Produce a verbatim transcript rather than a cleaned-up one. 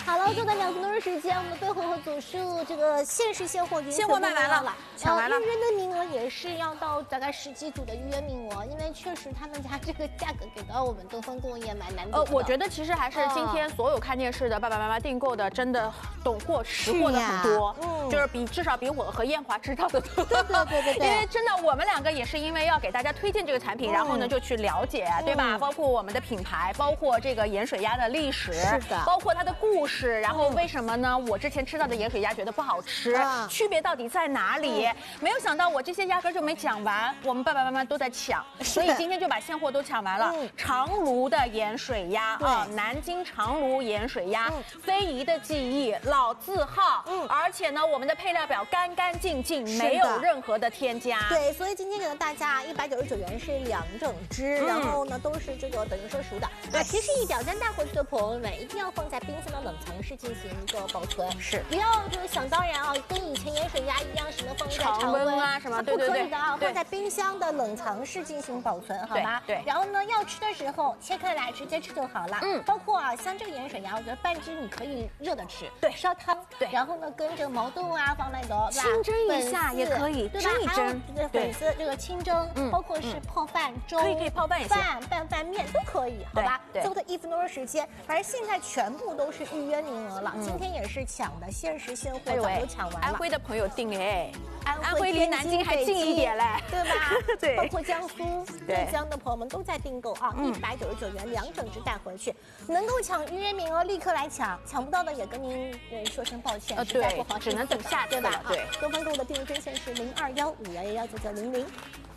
好了，就在两分多钟时间，我们的对货和组数这个限时现货现货卖完了，抢完了。 预约的名额也是要到大概十几组的预约名额，因为确实他们家这个价格给到我们东风工业蛮难得的。 呃，我觉得其实还是今天所有看电视的爸爸妈妈订购的，真的懂货识货的很多，嗯，就是比至少比我和燕华知道的多。 对对对对对。 因为真的我们两个也是因为要给大家推荐这个产品，然后呢就去了解，对吧？包括我们的品牌，包括这个盐水鸭的历史， 是的， 包括它的故事，然后为什么呢？我之前吃到的盐水鸭觉得不好吃，区别到底在哪里？没有想到我这些压根就没讲完，我们爸爸妈妈都在抢，所以今天就把现货都抢完了。长卢的盐水鸭啊，南京长卢盐水鸭，非遗的技艺，老字号，嗯，而且呢，我们的配料表干干净净，没有任何的添加。 对，所以今天给到大家一百九十九元是两整只，然后呢都是这个等于说熟的。那提示一点，咱带回去的朋友们一定要放在冰箱的冷藏室进行一个保存，是不要就是想当然啊，跟以前盐水鸭一样，什么放在常温啊什么， 不可以的啊，放在冰箱的冷藏室进行保存，好吗？对。然后呢，要吃的时候切开来直接吃就好了。嗯。包括啊，像这个盐水鸭，我觉得半只你可以热的吃，对，烧汤，对。然后呢，跟这个毛豆啊放那个清蒸一下也可以， 对吧？ 蒸一蒸， 这个粉丝这个清蒸，包括是泡饭、粥， 可以可以泡饭也行， 饭拌饭面都可以，好吧？最后的一分多钟时间，反正现在全部都是预约名额了，今天也是抢的限时现货，早就抢完了。 安徽的朋友订哎，安徽离南京还近一点嘞， 对吧？ 对， 包括江苏、浙江的朋友们都在订购啊，一百九十九元两整只带回去，能够抢预约名额立刻来抢，抢不到的也跟您说声抱歉，实在不好， 只能等下次了，对。 东方购物的订购专线是零二幺五幺幺幺九九零零。